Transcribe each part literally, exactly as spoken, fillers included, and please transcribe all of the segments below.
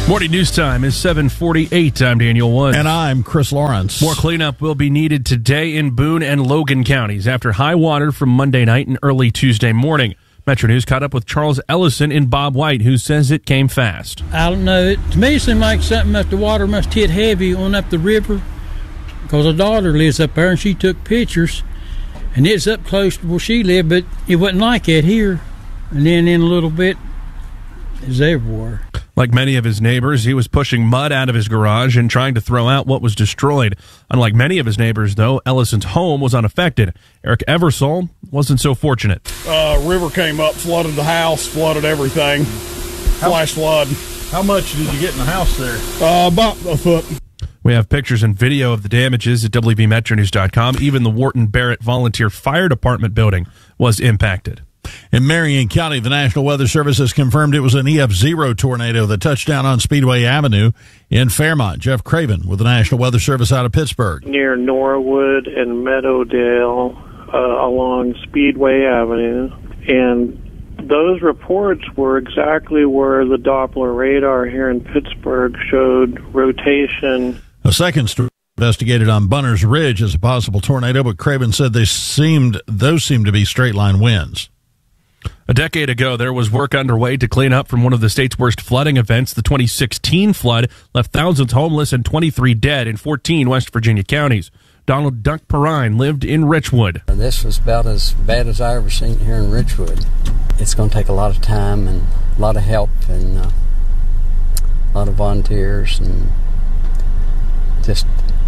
Morning news time is seven forty-eight. I'm Daniel Wood. And I'm Chris Lawrence. More cleanup will be needed today in Boone and Logan counties after high water from Monday night and early Tuesday morning. Metro News caught up with Charles Ellison in Bob White, who says it came fast. I don't know. It, to me, it seemed like something that the water must hit heavy on up the river, because her daughter lives up there, and she took pictures, and it's up close to where she lived, but it wasn't like that here. And then in a little bit, it's everywhere. Like many of his neighbors, he was pushing mud out of his garage and trying to throw out what was destroyed. Unlike many of his neighbors, though, Ellison's home was unaffected. Eric Eversole wasn't so fortunate. Uh, river came up, flooded the house, flooded everything. How, Flash flood. How much did you get in the house there? Uh, about a foot. We have pictures and video of the damages at W V Metro News dot com. Even the Wharton Barrett Volunteer Fire Department building was impacted. In Marion County, the National Weather Service has confirmed it was an E F zero tornado that touched down on Speedway Avenue in Fairmont. Jeff Craven with the National Weather Service out of Pittsburgh. Near Norwood and Meadowdale uh, along Speedway Avenue. And those reports were exactly where the Doppler radar here in Pittsburgh showed rotation. A second story investigated on Bunner's Ridge as a possible tornado, but Craven said they seemed those seemed to be straight-line winds. A decade ago, there was work underway to clean up from one of the state's worst flooding events. The twenty sixteen flood left thousands homeless and twenty-three dead in fourteen West Virginia counties. Donald Duck Perrine lived in Richwood. This was about as bad as I ever seen here in Richwood. It's going to take a lot of time and a lot of help and uh, a lot of volunteers, and just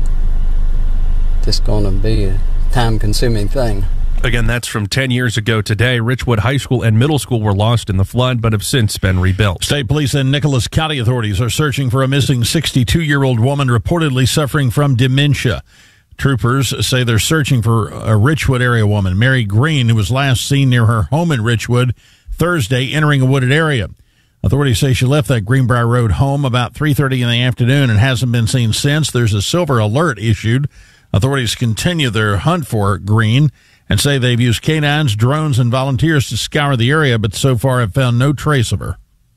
just going to be a time-consuming thing. Again, that's from ten years ago today. Richwood High School and Middle School were lost in the flood, but have since been rebuilt. State police and Nicholas County authorities are searching for a missing sixty-two-year-old woman reportedly suffering from dementia. Troopers say they're searching for a Richwood area woman, Mary Green, who was last seen near her home in Richwood Thursday, entering a wooded area. Authorities say she left that Greenbrier Road home about three thirty in the afternoon and hasn't been seen since. There's a silver alert issued. Authorities continue their hunt for Green and say they've used canines, drones, and volunteers to scour the area, but so far have found no trace of her.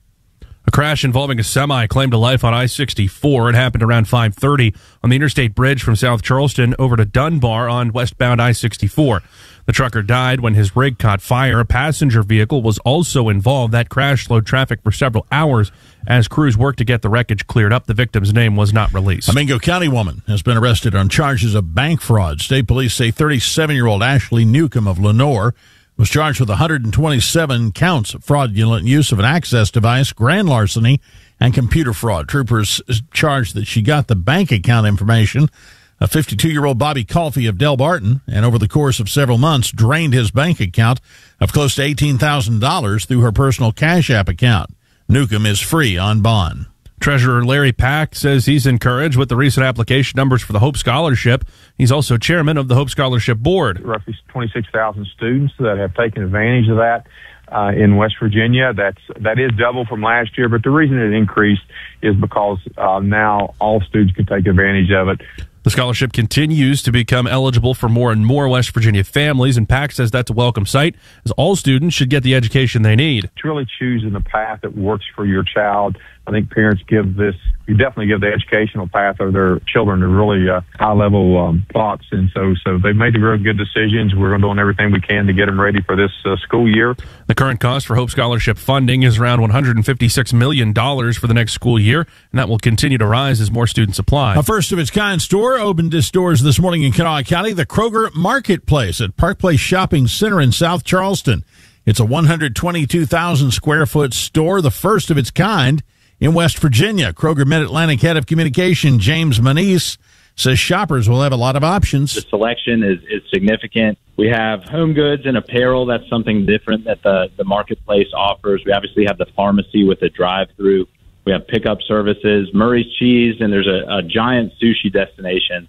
A crash involving a semi claimed a life on I sixty-four. It happened around five thirty on the interstate bridge from South Charleston over to Dunbar on westbound I sixty-four. The trucker died when his rig caught fire. A passenger vehicle was also involved. That crash slowed traffic for several hours as crews worked to get the wreckage cleared up. The victim's name was not released. A Mingo County woman has been arrested on charges of bank fraud. State police say thirty-seven-year-old Ashley Newcomb of Lenore was charged with one hundred twenty-seven counts of fraudulent use of an access device, grand larceny, and computer fraud. Troopers charged that she got the bank account information of fifty-two-year-old Bobby Colfie of Del Barton, and over the course of several months drained his bank account of close to eighteen thousand dollars through her personal Cash App account. Newcomb is free on bond. Treasurer Larry Pack says he's encouraged with the recent application numbers for the Hope Scholarship. He's also chairman of the Hope Scholarship Board. Roughly twenty-six thousand students that have taken advantage of that uh, in West Virginia. That's that is double from last year, but the reason it increased is because uh, now all students can take advantage of it. The scholarship continues to become eligible for more and more West Virginia families, and Pack says that's a welcome sight, as all students should get the education they need. It's really choosing the path that works for your child. I think parents give this, you definitely give the educational path of their children to really uh, high-level um, thoughts, and so so they've made the real good decisions. We're doing everything we can to get them ready for this uh, school year. The current cost for Hope Scholarship funding is around one hundred fifty-six million dollars for the next school year, and that will continue to rise as more students apply. A first-of-its-kind store opened its doors this morning in Kanawha County, the Kroger Marketplace at Park Place Shopping Center in South Charleston. It's a one hundred twenty-two thousand square foot store, the first of its kind in West Virginia. Kroger Mid-Atlantic Head of Communication James Manise says shoppers will have a lot of options. The selection is, is significant. We have home goods and apparel. That's something different that the, the marketplace offers. We obviously have the pharmacy with a drive-through. We have pickup services, Murray's Cheese, and there's a, a giant sushi destination.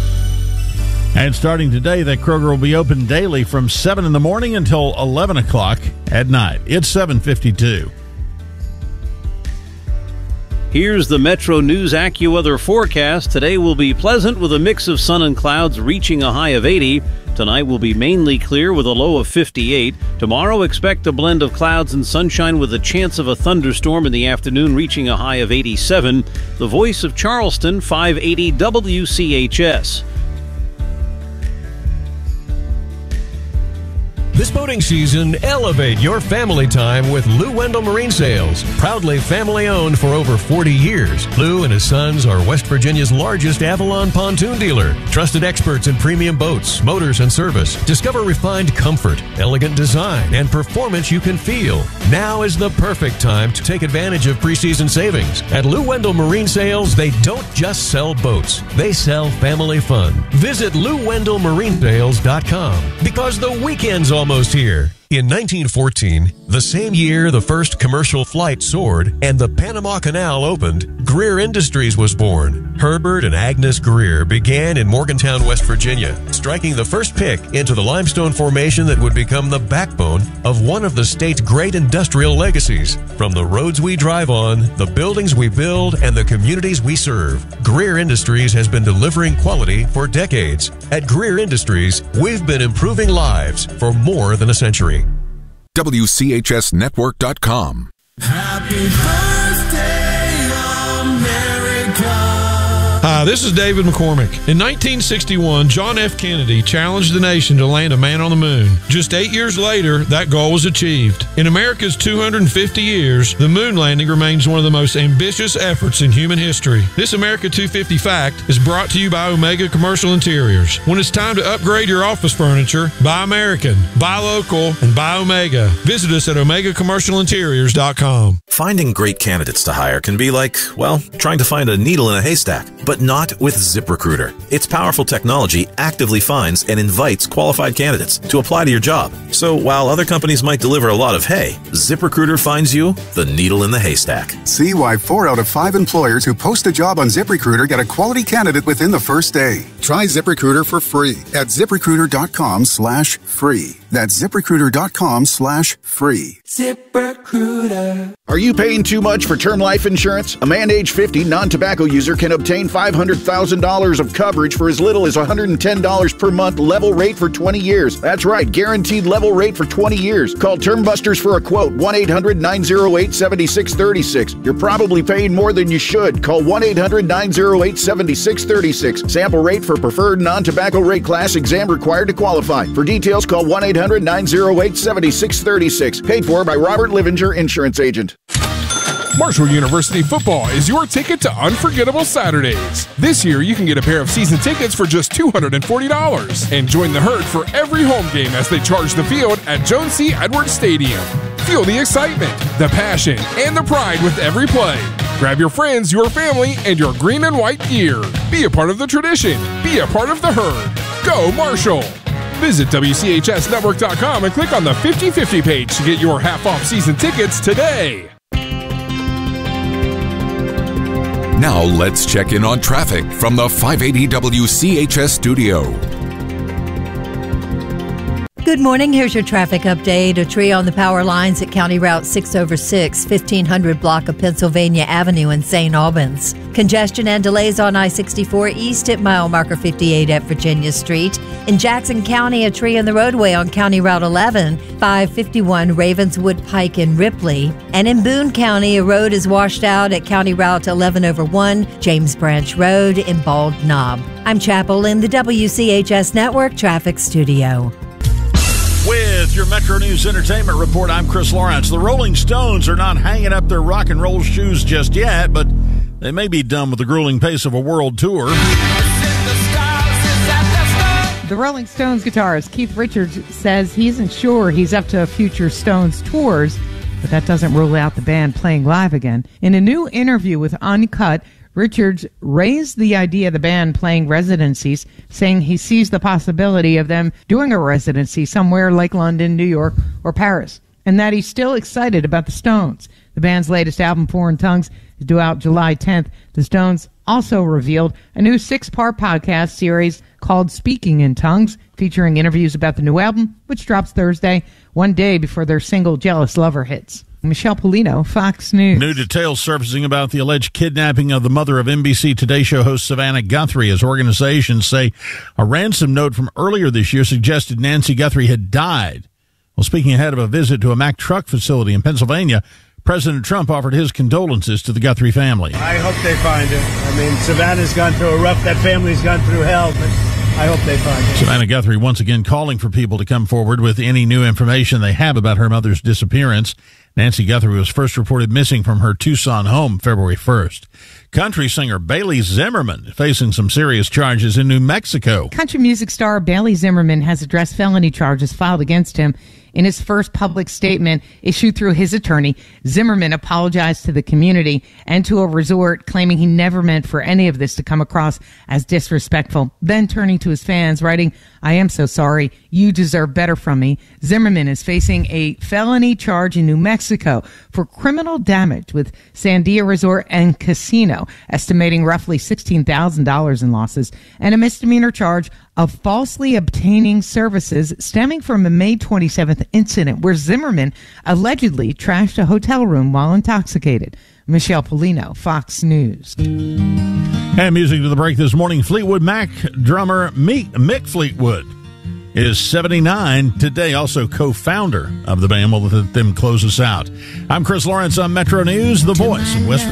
And starting today, that Kroger will be open daily from seven in the morning until eleven o'clock at night. It's seven fifty-two. Here's the Metro News AccuWeather forecast. Today will be pleasant with a mix of sun and clouds reaching a high of eighty. Tonight will be mainly clear with a low of fifty-eight. Tomorrow, expect a blend of clouds and sunshine with a chance of a thunderstorm in the afternoon, reaching a high of eighty-seven. The Voice of Charleston, five eighty W C H S. This boating season, elevate your family time with Lou Wendell Marine Sales. Proudly family-owned for over forty years, Lou and his sons are West Virginia's largest Avalon pontoon dealer. Trusted experts in premium boats, motors, and service. Discover refined comfort, elegant design, and performance you can feel. Now is the perfect time to take advantage of preseason savings. At Lou Wendell Marine Sales, they don't just sell boats. They sell family fun. Visit Lou Wendell Marine Sales dot com because the weekend's all almost here. In nineteen fourteen, the same year the first commercial flight soared and the Panama Canal opened, Greer Industries was born. Herbert and Agnes Greer began in Morgantown, West Virginia, striking the first pick into the limestone formation that would become the backbone of one of the state's great industrial legacies. From the roads we drive on, the buildings we build, and the communities we serve, Greer Industries has been delivering quality for decades. At Greer Industries, we've been improving lives for more than a century. W C H S network dot com. Happy birthday, America. Hi, this is David McCormick. In nineteen sixty-one, John F. Kennedy challenged the nation to land a man on the moon. Just eight years later, that goal was achieved. In America's two hundred fifty years, the moon landing remains one of the most ambitious efforts in human history. This America two fifty fact is brought to you by Omega Commercial Interiors. When it's time to upgrade your office furniture, buy American, buy local, and buy Omega. Visit us at Omega Commercial Interiors dot com. Finding great candidates to hire can be like, well, trying to find a needle in a haystack, but not with ZipRecruiter. Its powerful technology actively finds and invites qualified candidates to apply to your job. So while other companies might deliver a lot of hay, ZipRecruiter finds you the needle in the haystack. See why four out of five employers who post a job on ZipRecruiter get a quality candidate within the first day. Try ZipRecruiter for free at ZipRecruiter dot com slash free. That's ZipRecruiter dot com slash free. ZipRecruiter. Are you paying too much for term life insurance? A man age fifty, non-tobacco user can obtain five hundred thousand dollars of coverage for as little as one hundred ten dollars per month, level rate for twenty years. That's right, guaranteed level rate for twenty years. Call Term Busters for a quote, one eight hundred nine oh eight seven six three six. You're probably paying more than you should. Call one eight hundred nine oh eight seven six three six. Sample rate for preferred non-tobacco rate class, exam required to qualify. For details, call one eight hundred nine oh eight seven six three six. Paid for by Robert Livinger, Insurance Agent. Marshall University football is your ticket to unforgettable Saturdays. This year, you can get a pair of season tickets for just two hundred forty dollars and join the herd for every home game as they charge the field at Joan C. Edwards Stadium. Feel the excitement, the passion, and the pride with every play. Grab your friends, your family, and your green and white gear. Be a part of the tradition. Be a part of the herd. Go Marshall! Visit W C H S network dot com and click on the fifty fifty page to get your half-off season tickets today. Now let's check in on traffic from the five eighty W C H S studio. Good morning. Here's your traffic update. A tree on the power lines at County Route six over six, fifteen hundred block of Pennsylvania Avenue in Saint Albans. Congestion and delays on I sixty-four east at mile marker fifty-eight at Virginia Street. In Jackson County, a tree in the roadway on County Route eleven, five fifty-one Ravenswood Pike in Ripley. And in Boone County, a road is washed out at County Route eleven over one, James Branch Road in Bald Knob. I'm Chapel in the W C H S Network Traffic Studio. With your Metro News Entertainment Report, I'm Chris Lawrence. The Rolling Stones are not hanging up their rock and roll shoes just yet, but they may be done with the grueling pace of a world tour. The Rolling Stones guitarist Keith Richards says he isn't sure he's up to future Stones tours, but that doesn't rule out the band playing live again. In a new interview with Uncut, Richards raised the idea of the band playing residencies, saying he sees the possibility of them doing a residency somewhere like London, New York, or Paris, and that he's still excited about the Stones. The band's latest album, Foreign Tongues, is due out July tenth. The Stones also revealed a new six-part podcast series called Speaking in Tongues, featuring interviews about the new album, which drops Thursday, one day before their single Jealous Lover hits. Michelle Polino, Fox News. New details surfacing about the alleged kidnapping of the mother of N B C Today Show host Savannah Guthrie, as organizations say a ransom note from earlier this year suggested Nancy Guthrie had died. Well, speaking ahead of a visit to a Mack truck facility in Pennsylvania, President Trump offered his condolences to the Guthrie family. I hope they find her. I mean, Savannah's gone through a rough, that family's gone through hell, but I hope they find her. Savannah Guthrie once again calling for people to come forward with any new information they have about her mother's disappearance. Nancy Guthrie was first reported missing from her Tucson home February first. Country singer Bailey Zimmerman facing some serious charges in New Mexico. Country music star Bailey Zimmerman has addressed felony charges filed against him. In his first public statement issued through his attorney, Zimmerman apologized to the community and to a resort, claiming he never meant for any of this to come across as disrespectful. Then turning to his fans, writing, "I am so sorry. You deserve better from me." Zimmerman is facing a felony charge in New Mexico for criminal damage with Sandia Resort and Casino, estimating roughly sixteen thousand dollars in losses, and a misdemeanor charge of falsely obtaining services stemming from a May twenty-seventh incident where Zimmerman allegedly trashed a hotel room while intoxicated. Michelle Polino, Fox News. And music to the break this morning. Fleetwood Mac drummer Mick, Mick Fleetwood is seventy-nine today, also co-founder of the band. We'll let them close us out. I'm Chris Lawrence on Metro News, the voice of West Virginia.